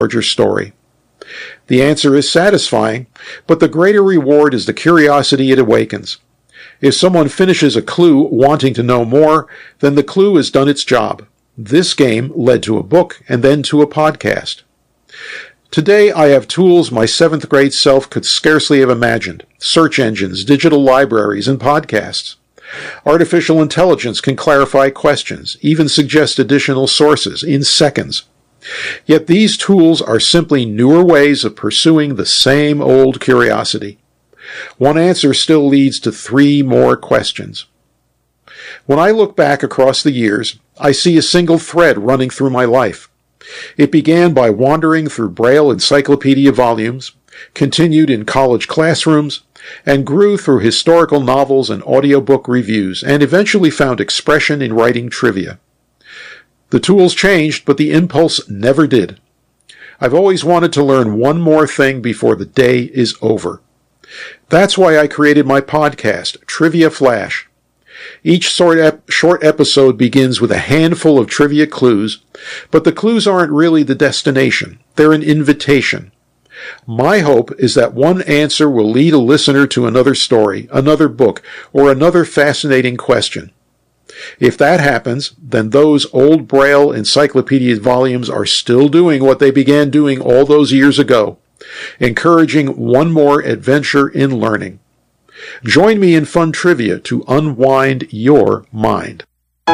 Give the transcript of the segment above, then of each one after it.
larger story? The answer is satisfying, but the greater reward is the curiosity it awakens. If someone finishes a clue wanting to know more, then the clue has done its job. This game led to a book and then to a podcast. Today I have tools my 7th grade self could scarcely have imagined. Search engines, digital libraries, and podcasts. Artificial intelligence can clarify questions, even suggest additional sources in seconds. Yet these tools are simply newer ways of pursuing the same old curiosity. One answer still leads to 3 more questions. When I look back across the years, I see a single thread running through my life. It began by wandering through Braille encyclopedia volumes, continued in college classrooms, and grew through historical novels and audiobook reviews, and eventually found expression in writing trivia. The tools changed, but the impulse never did. I've always wanted to learn one more thing before the day is over. That's why I created my podcast, Trivia Flash. Each short episode begins with a handful of trivia clues, but the clues aren't really the destination. They're an invitation. My hope is that one answer will lead a listener to another story, another book, or another fascinating question. If that happens, then those old Braille encyclopedia volumes are still doing what they began doing all those years ago, encouraging one more adventure in learning. Join me in fun trivia to unwind your mind.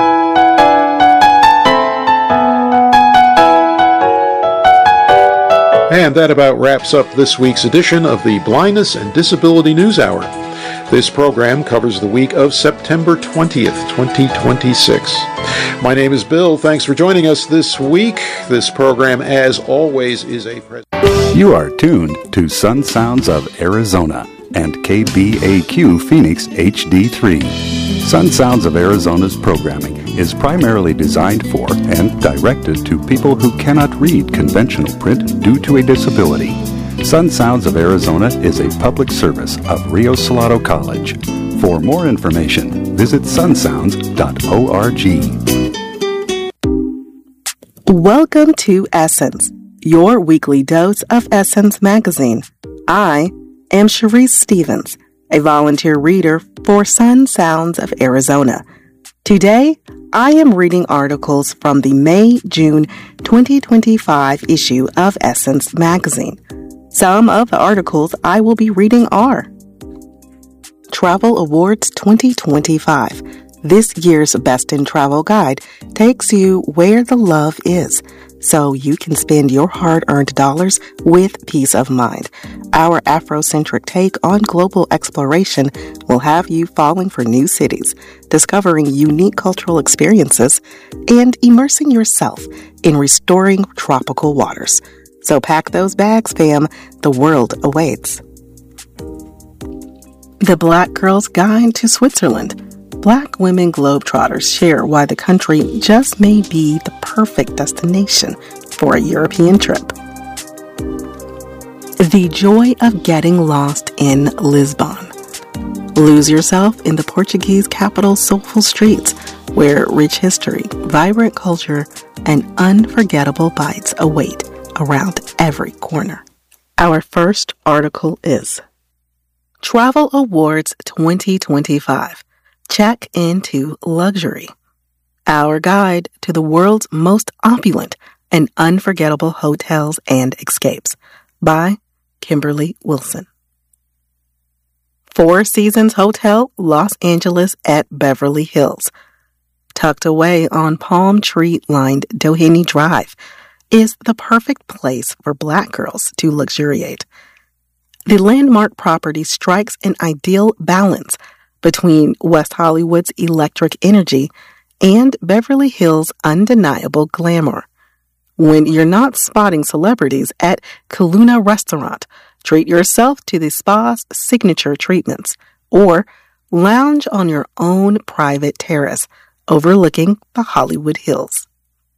And that about wraps up this week's edition of the Blindness and Disability News Hour. This program covers the week of September 20th, 2026. My name is Bill. Thanks for joining us this week. This program, as always, is a You are tuned to Sun Sounds of Arizona and KBAQ Phoenix HD3. Sun Sounds of Arizona's programming is primarily designed for and directed to people who cannot read conventional print due to a disability. Sun Sounds of Arizona is a public service of Rio Salado College. For more information, visit sunsounds.org. Welcome to Essence, your weekly dose of Essence magazine. I am Sharice Stevens, a volunteer reader for Sun Sounds of Arizona. Today, I am reading articles from the May-June 2025 issue of Essence magazine. Some of the articles I will be reading are Travel Awards 2025. This year's Best in Travel Guide takes you where the love is, so you can spend your hard-earned dollars with peace of mind. Our Afrocentric take on global exploration will have you falling for new cities, discovering unique cultural experiences, and immersing yourself in restoring tropical waters. So pack those bags, fam. The world awaits. The Black Girl's Guide to Switzerland. Black women globetrotters share why the country just may be the perfect destination for a European trip. The joy of getting lost in Lisbon. Lose yourself in the Portuguese capital's soulful streets, where rich history, vibrant culture, and unforgettable bites await around every corner. Our first article is Travel Awards 2025. Check into luxury. Our guide to the world's most opulent and unforgettable hotels and escapes by Kimberly Wilson. Four Seasons Hotel, Los Angeles at Beverly Hills. Tucked away on palm tree-lined Doheny Drive is the perfect place for Black girls to luxuriate. The landmark property strikes an ideal balance between West Hollywood's electric energy and Beverly Hills' undeniable glamour. When you're not spotting celebrities at Kaluna Restaurant, treat yourself to the spa's signature treatments, or lounge on your own private terrace overlooking the Hollywood Hills.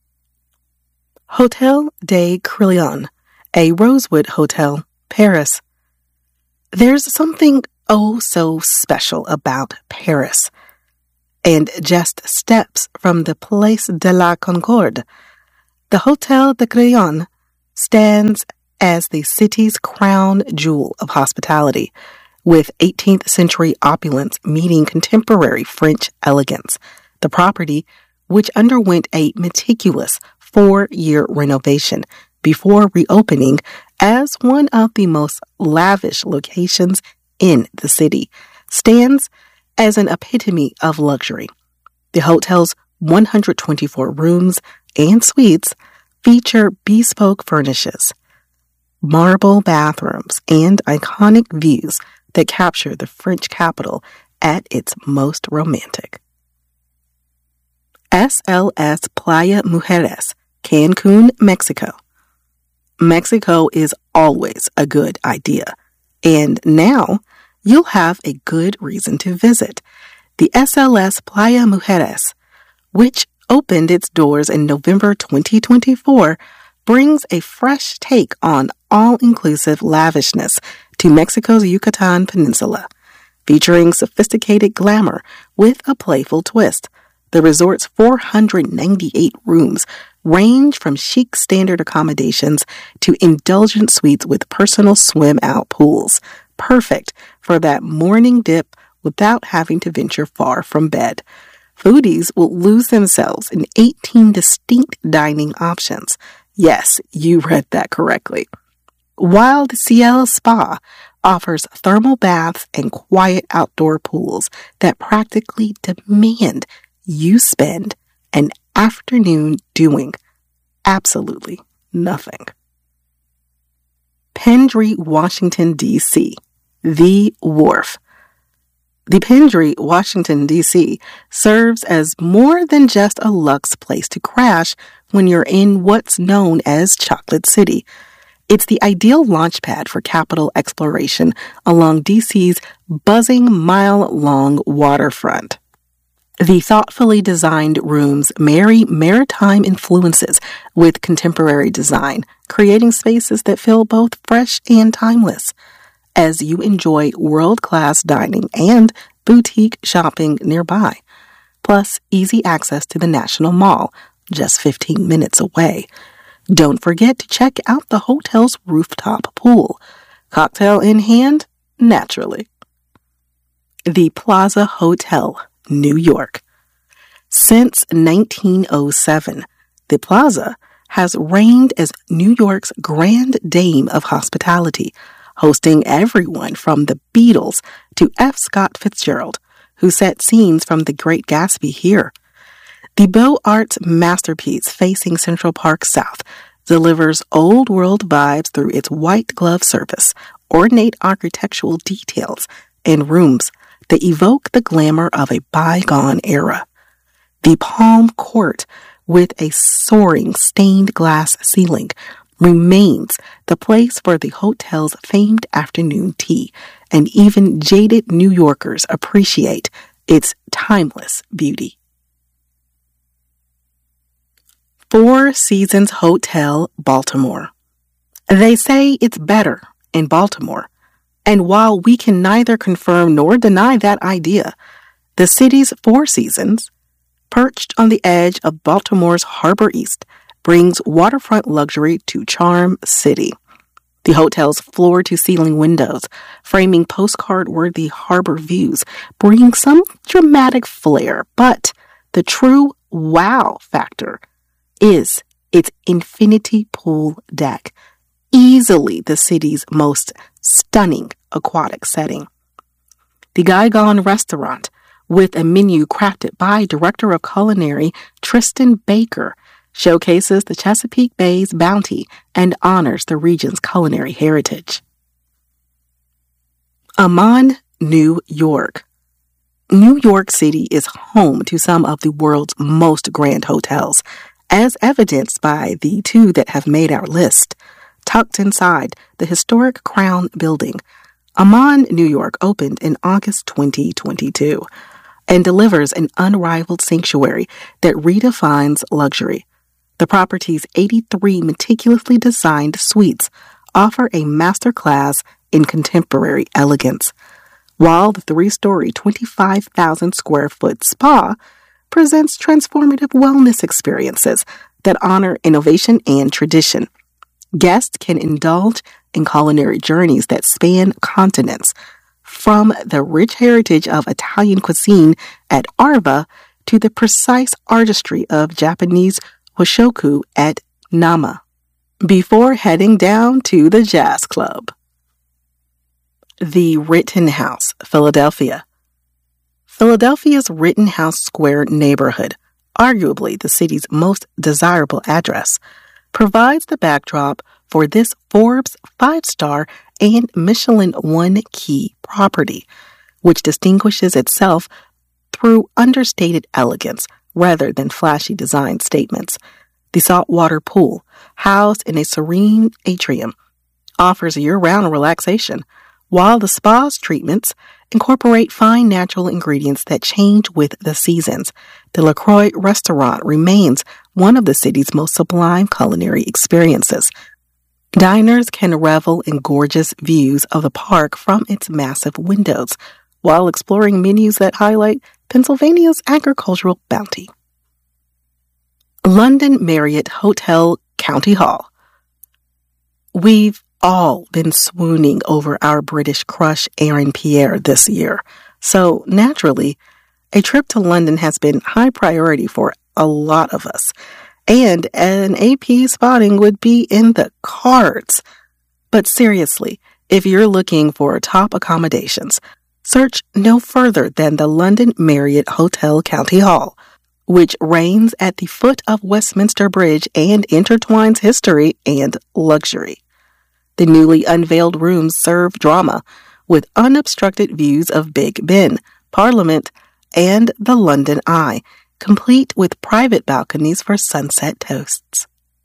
Hotel des Crillons, a Rosewood Hotel, Paris. There's something oh so special about Paris. And just steps from the Place de la Concorde, the Hotel des Crillons stands as the city's crown jewel of hospitality, with 18th century opulence meeting contemporary French elegance. The property, which underwent a meticulous 4-year renovation before reopening as one of the most lavish locations in the city, stands as an epitome of luxury. The hotel's 124 rooms and suites feature bespoke furnishings, marble bathrooms, and iconic views that capture the French capital at its most romantic. SLS Playa Mujeres, Cancun, Mexico. Mexico is always a good idea, and now you'll have a good reason to visit. The SLS Playa Mujeres, which opened its doors in November 2024, brings a fresh take on all-inclusive lavishness to Mexico's Yucatan Peninsula. Featuring sophisticated glamour with a playful twist, the resort's 498 rooms range from chic standard accommodations to indulgent suites with personal swim-out pools, perfect for that morning dip without having to venture far from bed. Foodies will lose themselves in 18 distinct dining options. Yes, you read that correctly. While the Ciel Spa offers thermal baths and quiet outdoor pools that practically demand you spend an afternoon doing absolutely nothing. Pendry, Washington, D.C. The Wharf. The Pendry, Washington, D.C. serves as more than just a luxe place to crash when you're in what's known as Chocolate City. It's the ideal launchpad for capital exploration along D.C.'s buzzing mile-long waterfront. The thoughtfully designed rooms marry maritime influences with contemporary design, creating spaces that feel both fresh and timeless. As you enjoy world-class dining and boutique shopping nearby, plus easy access to the National Mall, just 15 minutes away. Don't forget to check out the hotel's rooftop pool. Cocktail in hand, naturally. The Plaza Hotel, New York. Since 1907, the Plaza has reigned as New York's grand dame of hospitality, hosting everyone from the Beatles to F. Scott Fitzgerald, who set scenes from The Great Gatsby here. The Beaux Arts masterpiece facing Central Park South delivers old-world vibes through its white glove service, ornate architectural details, and rooms that evoke the glamour of a bygone era. The Palm Court, with a soaring stained glass ceiling, remains the place for the hotel's famed afternoon tea, and even jaded New Yorkers appreciate its timeless beauty. Four Seasons Hotel, Baltimore. They say it's better in Baltimore, and while we can neither confirm nor deny that idea, the city's Four Seasons, perched on the edge of Baltimore's Harbor East, brings waterfront luxury to Charm City. The hotel's floor-to-ceiling windows, framing postcard-worthy harbor views, bring some dramatic flair, but the true wow factor is its infinity pool deck, easily the city's most stunning aquatic setting. The Guygone Restaurant, with a menu crafted by Director of Culinary Tristan Baker, showcases the Chesapeake Bay's bounty and honors the region's culinary heritage. Aman, New York. New York City is home to some of the world's most grand hotels, as evidenced by the two that have made our list. Tucked inside the historic Crown Building, Aman, New York opened in August 2022 and delivers an unrivaled sanctuary that redefines luxury. The property's 83 meticulously designed suites offer a masterclass in contemporary elegance, while the 3-story, 25,000 square foot spa presents transformative wellness experiences that honor innovation and tradition. Guests can indulge in culinary journeys that span continents, from the rich heritage of Italian cuisine at Arva to the precise artistry of Japanese hoshoku at Nama, before heading down to the jazz club. The Rittenhouse, Philadelphia. Philadelphia's Rittenhouse Square neighborhood, arguably the city's most desirable address, provides the backdrop for this Forbes 5-star and Michelin One Key property, which distinguishes itself through understated elegance rather than flashy design statements. The saltwater pool, housed in a serene atrium, offers year-round relaxation, while the spa's treatments incorporate fine natural ingredients that change with the seasons. The LaCroix restaurant remains one of the city's most sublime culinary experiences. Diners can revel in gorgeous views of the park from its massive windows, while exploring menus that highlight Pennsylvania's agricultural bounty. London Marriott Hotel County Hall. We've all been swooning over our British crush Aaron Pierre this year, so naturally, a trip to London has been high priority for a lot of us, and an AP spotting would be in the cards. But seriously, if you're looking for top accommodations, search no further than the London Marriott Hotel County Hall, which reigns at the foot of Westminster Bridge and intertwines history and luxury. The newly unveiled rooms serve drama with unobstructed views of Big Ben, Parliament, and the London Eye, complete with private balconies for sunset toasts.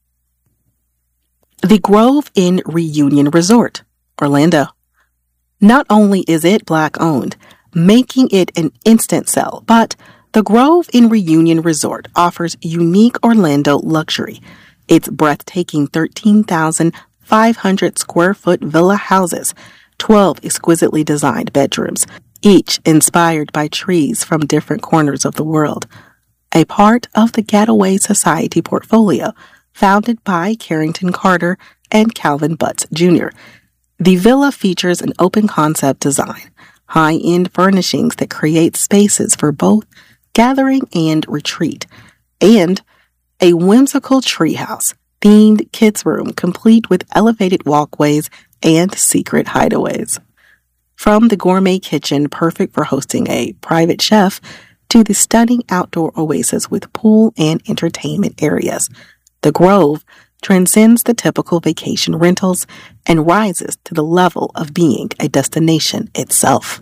The Grove Inn Reunion Resort, Orlando. Not only is it Black-owned, making it an instant sell, but the Grove Inn Reunion Resort offers unique Orlando luxury. Its breathtaking 13,500 square foot villa houses 12 exquisitely designed bedrooms, each inspired by trees from different corners of the world. A part of the Gateway Society portfolio, founded by Carrington Carter and Calvin Butts Jr. The villa features an open concept design, high-end furnishings that create spaces for both gathering and retreat, and a whimsical treehouse themed kids' room complete with elevated walkways and secret hideaways. From the gourmet kitchen perfect for hosting a private chef to the stunning outdoor oasis with pool and entertainment areas, the Grove transcends the typical vacation rentals and rises to the level of being a destination itself.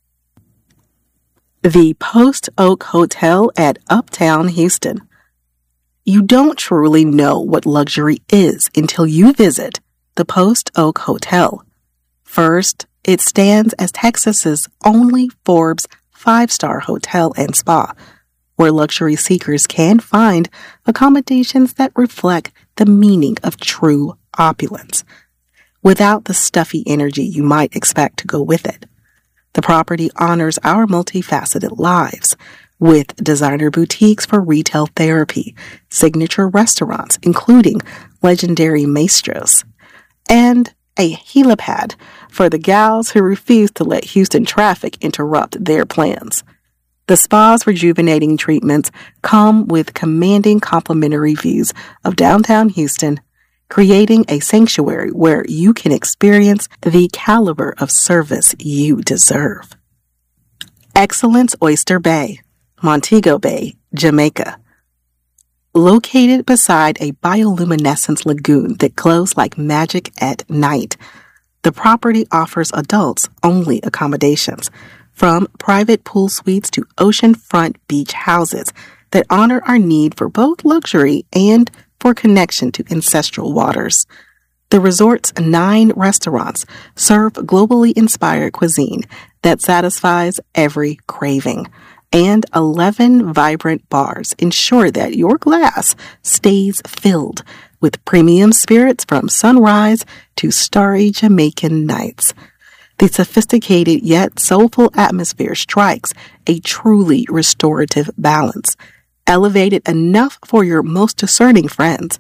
The Post Oak Hotel at Uptown Houston. You don't truly know what luxury is until you visit the Post Oak Hotel. First, it stands as Texas's only Forbes 5-star hotel and spa, where luxury seekers can find accommodations that reflect the meaning of true opulence, without the stuffy energy you might expect to go with it. The property honors our multifaceted lives, with designer boutiques for retail therapy, signature restaurants, including legendary Maestros, and a helipad for the gals who refuse to let Houston traffic interrupt their plans. The spa's rejuvenating treatments come with commanding complimentary views of downtown Houston, creating a sanctuary where you can experience the caliber of service you deserve. Excellence Oyster Bay, Montego Bay, Jamaica. Located beside a bioluminescence lagoon that glows like magic at night, the property offers adults-only accommodations, from private pool suites to oceanfront beach houses that honor our need for both luxury and for connection to ancestral waters. The resort's 9 restaurants serve globally inspired cuisine that satisfies every craving, and 11 vibrant bars ensure that your glass stays filled with premium spirits from sunrise to starry Jamaican nights. The sophisticated yet soulful atmosphere strikes a truly restorative balance, elevated enough for your most discerning friends,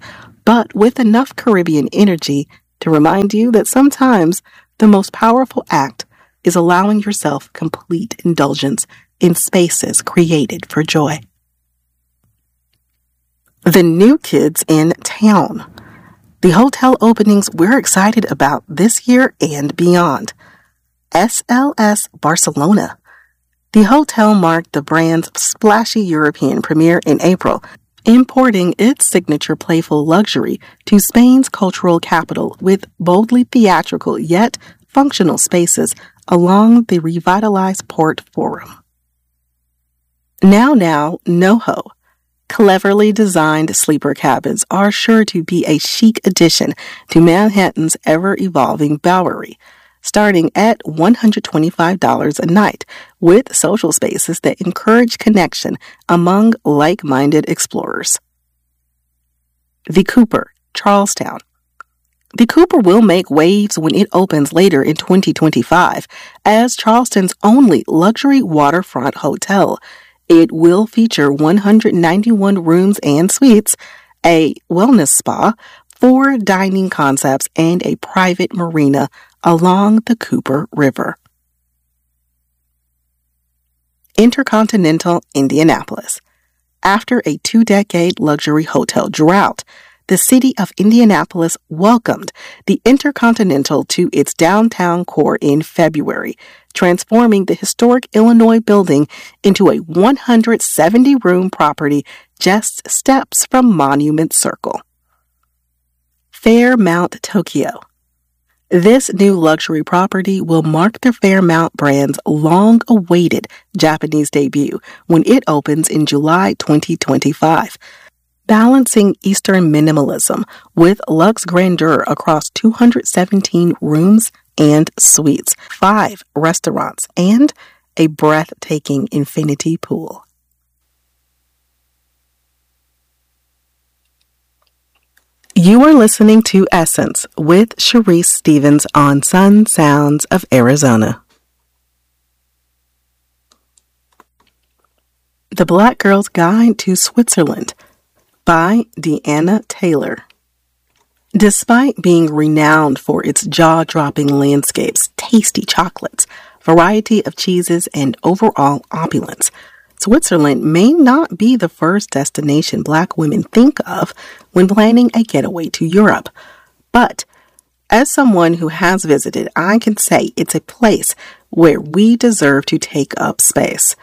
but with enough Caribbean energy to remind you that sometimes the most powerful act is allowing yourself complete indulgence in spaces created for joy. The new kids in town. The hotel openings we're excited about this year and beyond. SLS Barcelona. The hotel marked the brand's splashy European premiere in April, importing its signature playful luxury to Spain's cultural capital with boldly theatrical yet functional spaces along the revitalized Port Forum. Now, NoHo. Cleverly designed sleeper cabins are sure to be a chic addition to Manhattan's ever-evolving Bowery, starting at $125 a night, with social spaces that encourage connection among like-minded explorers. The Cooper, Charlestown. The Cooper will make waves when it opens later in 2025 as Charleston's only luxury waterfront hotel. It will feature 191 rooms and suites, a wellness spa, 4 dining concepts, and a private marina along the Cooper River. Intercontinental Indianapolis. After a 2-decade luxury hotel drought, the city of Indianapolis welcomed the Intercontinental to its downtown core in February, transforming the historic Illinois building into a 170-room property just steps from Monument Circle. Fairmount, Tokyo. This new luxury property will mark the Fairmount brand's long-awaited Japanese debut when it opens in July 2025. Balancing Eastern minimalism with luxe grandeur across 217 rooms and suites, 5 restaurants, and a breathtaking infinity pool. You are listening to Essence with Sharice Stevens on Sun Sounds of Arizona. The Black Girl's Guide to Switzerland by Deanna Taylor. Despite being renowned for its jaw-dropping landscapes, tasty chocolates, variety of cheeses, and overall opulence, Switzerland may not be the first destination Black women think of when planning a getaway to Europe. But as someone who has visited, I can say it's a place where we deserve to take up space.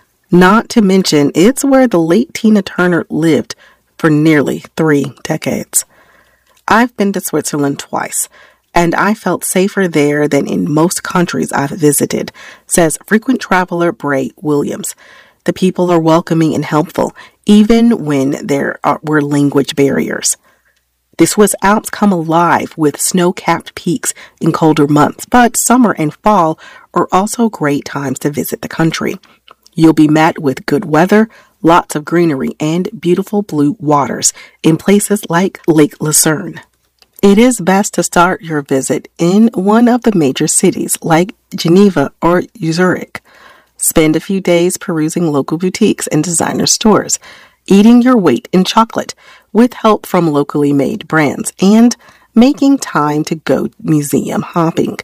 Not to mention, it's where the late Tina Turner lived for nearly 3 decades. I've been to Switzerland twice, and I felt safer there than in most countries I've visited, says frequent traveler Bray Williams. The people are welcoming and helpful, even when there were language barriers. The Swiss Alps come alive with snow-capped peaks in colder months, but summer and fall are also great times to visit the country. You'll be met with good weather, lots of greenery, and beautiful blue waters in places like Lake Lucerne. It is best to start your visit in one of the major cities like Geneva or Zurich. Spend a few days perusing local boutiques and designer stores, eating your weight in chocolate with help from locally made brands, and making time to go museum hopping.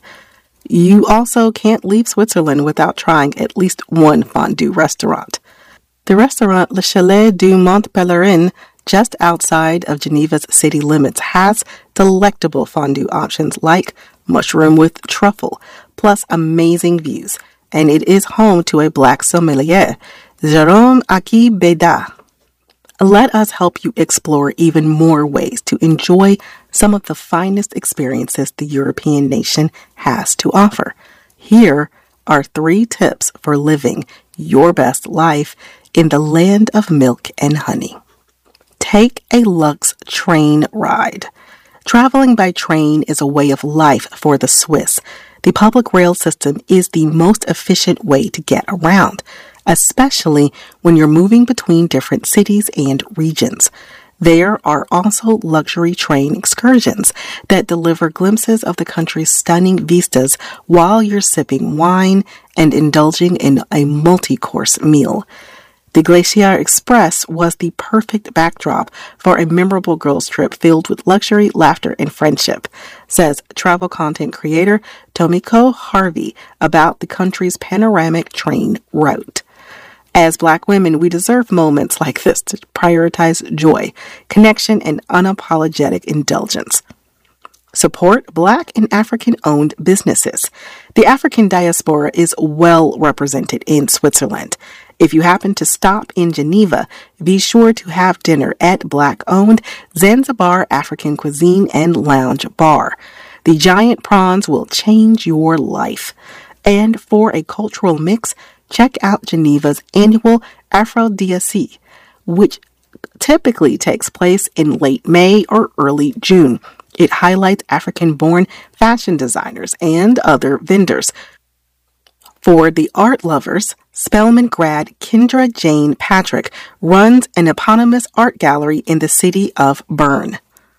You also can't leave Switzerland without trying at least one fondue restaurant. The restaurant Le Chalet du Mont Pelerin, just outside of Geneva's city limits, has delectable fondue options like mushroom with truffle, plus amazing views, and it is home to a Black sommelier, Jérôme Aki-Beda. Let us help you explore even more ways to enjoy some of the finest experiences the European nation has to offer. Here are 3 tips for living your best life in the land of milk and honey. Take a luxe train ride. Traveling by train is a way of life for the Swiss. The public rail system is the most efficient way to get around, especially when you're moving between different cities and regions. There are also luxury train excursions that deliver glimpses of the country's stunning vistas while you're sipping wine and indulging in a multi-course meal. The Glacier Express was the perfect backdrop for a memorable girls' trip filled with luxury, laughter, and friendship, says travel content creator Tomiko Harvey about the country's panoramic train route. As Black women, we deserve moments like this to prioritize joy, connection, and unapologetic indulgence. Support Black and African-owned businesses. The African diaspora is well represented in Switzerland. If you happen to stop in Geneva, be sure to have dinner at Black-owned Zanzibar African Cuisine and Lounge Bar. The giant prawns will change your life. And for a cultural mix, check out Geneva's annual Aphrodisiac, which typically takes place in late May or early June. It highlights African-born fashion designers and other vendors. For the art lovers, Spelman grad Kendra Jane Patrick runs an eponymous art gallery in the city of Bern.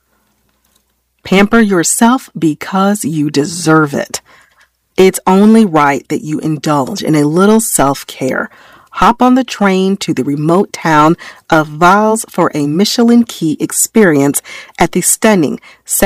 Pamper yourself because you deserve it. It's only right that you indulge in a little self-care. Hop on the train to the remote town of Valls for a Michelin Key experience at the stunning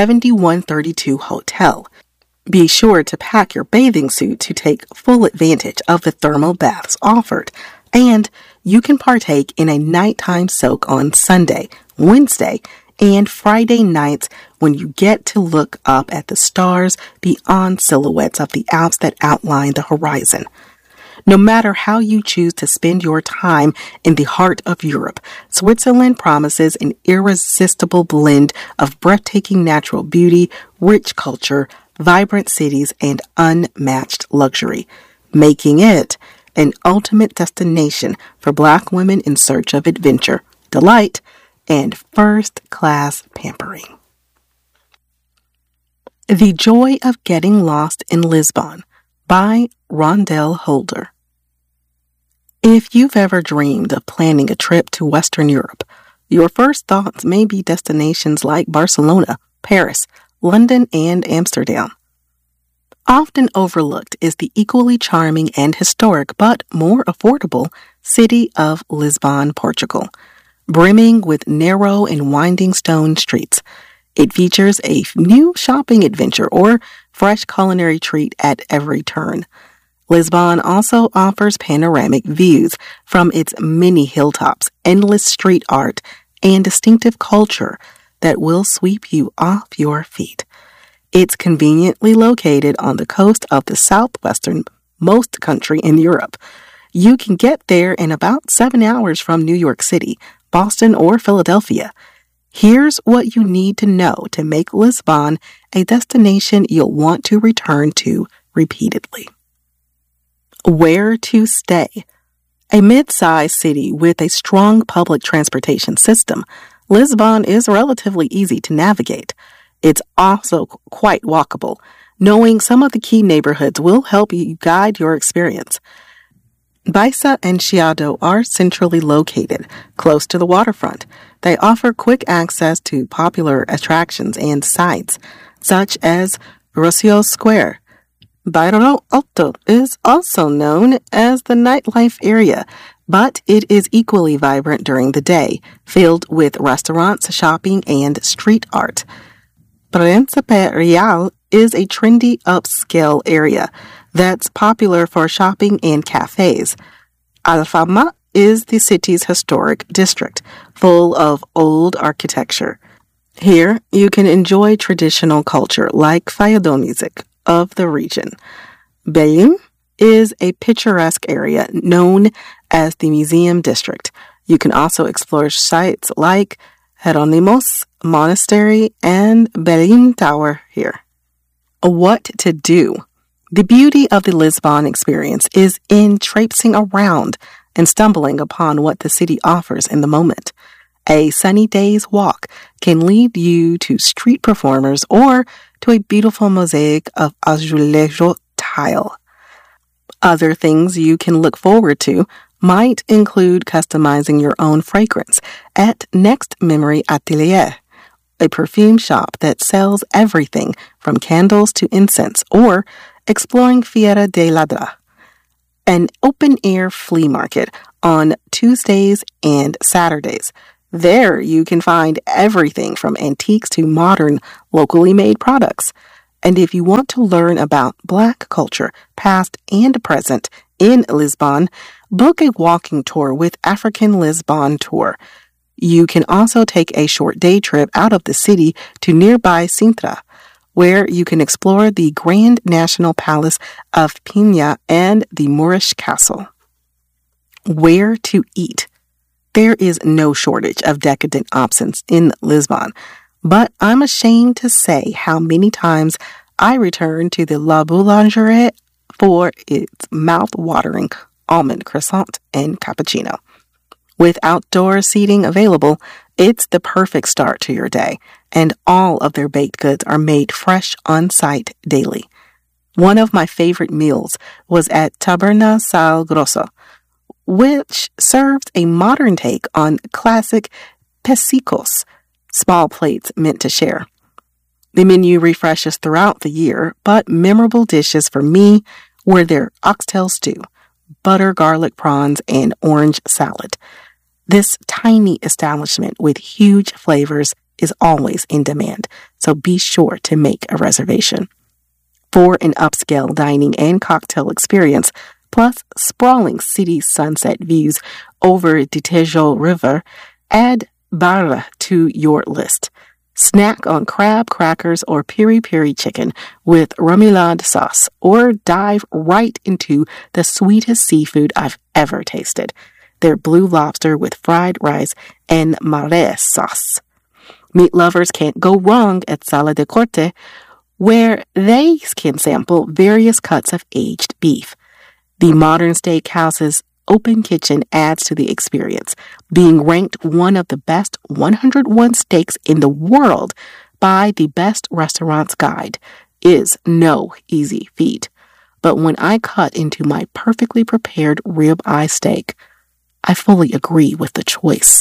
7132 Hotel. Be sure to pack your bathing suit to take full advantage of the thermal baths offered. And you can partake in a nighttime soak on Sunday, Wednesday, and Friday nights when you get to look up at the stars beyond silhouettes of the Alps that outline the horizon. No matter how you choose to spend your time in the heart of Europe, Switzerland promises an irresistible blend of breathtaking natural beauty, rich culture, vibrant cities, and unmatched luxury, making it an ultimate destination for Black women in search of adventure, delight, and first-class pampering. The Joy of Getting Lost in Lisbon by Rondell Holder. If you've ever dreamed of planning a trip to Western Europe, your first thoughts may be destinations like Barcelona, Paris, London, and Amsterdam. Often overlooked is the equally charming and historic but more affordable city of Lisbon, Portugal. Brimming with narrow and winding stone streets, it features a new shopping adventure or fresh culinary treat at every turn. Lisbon also offers panoramic views from its many hilltops, endless street art, and distinctive culture that will sweep you off your feet. It's conveniently located on the coast of the southwesternmost country in Europe. You can get there in about 7 hours from New York City, Boston, or Philadelphia. Here's what you need to know to make Lisbon a destination you'll want to return to repeatedly. Where to stay? A mid-sized city with a strong public transportation system, Lisbon is relatively easy to navigate. It's also quite walkable. Knowing some of the key neighborhoods will help you guide your experience. Baixa and Chiado are centrally located, close to the waterfront. They offer quick access to popular attractions and sites, such as Rocio Square. Bairro Alto is also known as the nightlife area, but it is equally vibrant during the day, filled with restaurants, shopping, and street art. Príncipe Real is a trendy upscale area that's popular for shopping and cafes. Alfama is the city's historic district, full of old architecture. Here, you can enjoy traditional culture like fado music of the region. Belém is a picturesque area known as the Museum District. You can also explore sites like Jerónimos Monastery and Belém Tower here. What to do? The beauty of the Lisbon experience is in traipsing around and stumbling upon what the city offers in the moment. A sunny day's walk can lead you to street performers or to a beautiful mosaic of azulejo tile. Other things you can look forward to might include customizing your own fragrance at Next Memory Atelier, a perfume shop that sells everything from candles to incense, or exploring Feira de Ladra, an open-air flea market on Tuesdays and Saturdays. There you can find everything from antiques to modern, locally made products. And if you want to learn about Black culture, past and present, in Lisbon, book a walking tour with African Lisbon Tour. You can also take a short day trip out of the city to nearby Sintra, where you can explore the Grand National Palace of Pina and the Moorish Castle. Where to eat? There is no shortage of decadent options in Lisbon, but I'm ashamed to say how many times I return to the La Boulangerie for its mouth-watering almond croissant and cappuccino. With outdoor seating available, it's the perfect start to your day, and all of their baked goods are made fresh on site daily. One of my favorite meals was at Taberna Sal Grosso, which serves a modern take on classic pesicos, small plates meant to share. The menu refreshes throughout the year, but memorable dishes for me were their oxtail stew, butter garlic prawns, and orange salad. This tiny establishment with huge flavors is always in demand, so be sure to make a reservation. For an upscale dining and cocktail experience, plus sprawling city sunset views over the Tejo River, add Barra to your list. Snack on crab crackers or piri-piri chicken with remoulade sauce, or dive right into the sweetest seafood I've ever tasted, their blue lobster with fried rice and marés sauce. Meat lovers can't go wrong at Sala de Corte, where they can sample various cuts of aged beef. The modern steakhouse's open kitchen adds to the experience, being ranked one of the best 101 steaks in the world by the Best Restaurants Guide is no easy feat. But when I cut into my perfectly prepared ribeye steak, I fully agree with the choice.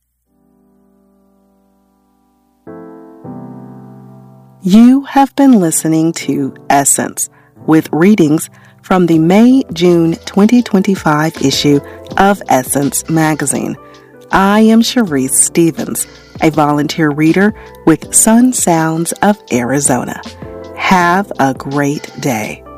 You have been listening to Essence, with readings from the May-June 2025 issue of Essence magazine. I am Sharice Stevens, a volunteer reader with Sun Sounds of Arizona. Have a great day.